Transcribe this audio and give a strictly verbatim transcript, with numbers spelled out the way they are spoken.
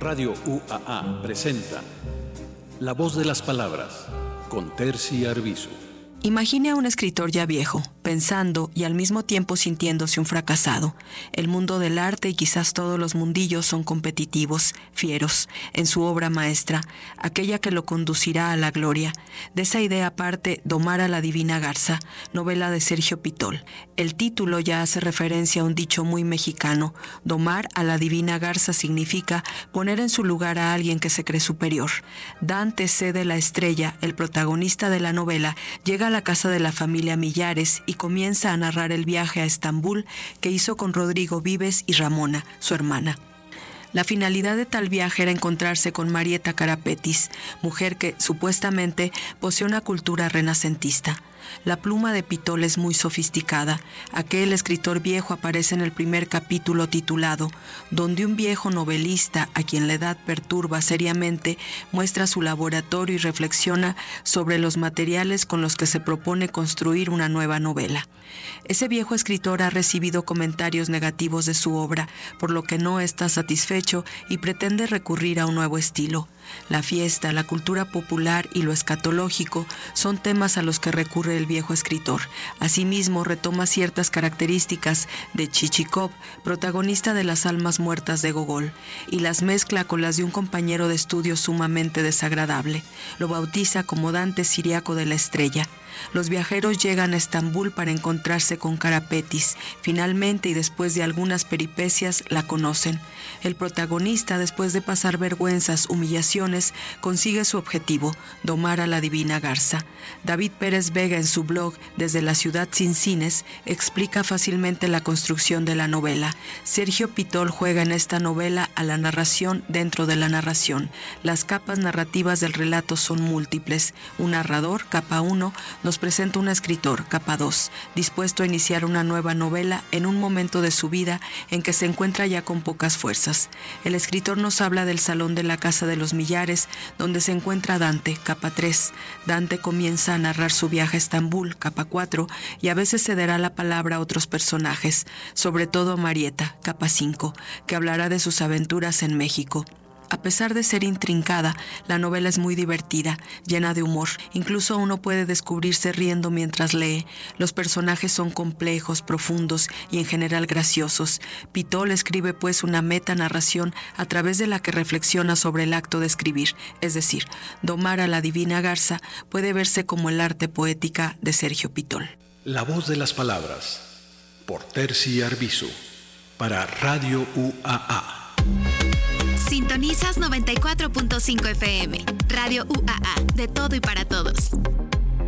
Radio U A A presenta La voz de las palabras, con Terci Arbizu. Imagine a un escritor ya viejo, pensando y al mismo tiempo sintiéndose un fracasado. El mundo del arte y quizás todos los mundillos son competitivos, fieros, en su obra maestra, aquella que lo conducirá a la gloria. De esa idea parte Domar a la divina garza, novela de Sergio Pitol. El título ya hace referencia a un dicho muy mexicano. Domar a la divina garza significa poner en su lugar a alguien que se cree superior. Dante C. de la Estrella, el protagonista de la novela, llega a la casa de la familia Millares y comienza a narrar el viaje a Estambul que hizo con Rodrigo Vives y Ramona, su hermana. La finalidad de tal viaje era encontrarse con Marieta Carapetis, mujer que, supuestamente, posee una cultura renacentista. La pluma de Pitol es muy sofisticada. Aquel escritor viejo aparece en el primer capítulo titulado Donde un viejo novelista, a quien la edad perturba seriamente, muestra su laboratorio y reflexiona sobre los materiales con los que se propone construir una nueva novela. Ese viejo escritor ha recibido comentarios negativos de su obra, por lo que no está satisfecho y pretende recurrir a un nuevo estilo. La fiesta, la cultura popular y lo escatológico son temas a los que recurre el viejo escritor. Asimismo, retoma ciertas características de Chichikov, protagonista de Las almas muertas de Gogol, y las mezcla con las de un compañero de estudio sumamente desagradable. Lo bautiza como Dante Siriaco de la Estrella. Los viajeros llegan a Estambul para encontrarse con Carapetis. Finalmente, y después de algunas peripecias, la conocen. El protagonista, después de pasar vergüenzas, humillaciones, consigue su objetivo, domar a la divina garza. David Pérez Vega, en su blog Desde la ciudad sin cines, explica fácilmente la construcción de la novela. Sergio Pitol juega en esta novela a la narración dentro de la narración. Las capas narrativas del relato son múltiples. Un narrador, capa uno, nos presenta un escritor, capa dos, dispuesto a iniciar una nueva novela en un momento de su vida en que se encuentra ya con pocas fuerzas. El escritor nos habla del salón de la casa de los Millares, donde se encuentra Dante, capa tres. Dante comienza a narrar su viaje a Estambul, capa cuatro, y a veces cederá la palabra a otros personajes, sobre todo a Marieta, capa cinco, que hablará de sus aventuras en México. A pesar de ser intrincada, la novela es muy divertida, llena de humor. Incluso uno puede descubrirse riendo mientras lee. Los personajes son complejos, profundos y en general graciosos. Pitol escribe pues una metanarración a través de la que reflexiona sobre el acto de escribir. Es decir, domar a la divina garza puede verse como el arte poética de Sergio Pitol. La voz de las palabras, por Terci Arbizu, para Radio U A A. Sintonizas noventa y cuatro punto cinco F M, Radio U A A, de todo y para todos.